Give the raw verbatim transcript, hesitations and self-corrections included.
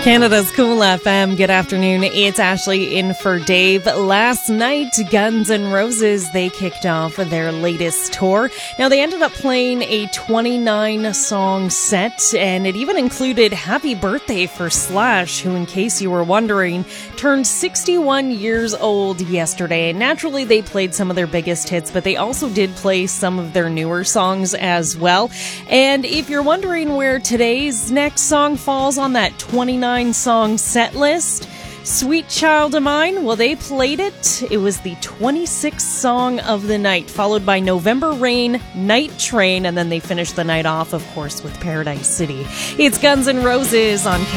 Canada's Cool F M. Good afternoon. It's Ashley in for Dave. Last night, Guns N' Roses, they kicked off their latest tour. Now, they ended up playing a twenty-nine song set, and it even included Happy Birthday for Slash, who, in case you were wondering, turned sixty-one years old yesterday. And naturally, they played some of their biggest hits, but they also did play some of their newer songs as well. And if you're wondering where today's next song falls on that twenty-nine song set list, Sweet Child of Mine, well, they played it. It was the twenty-sixth song of the night, followed by November Rain, Night Train, and then they finished the night off, of course, with Paradise City. It's Guns N' Roses on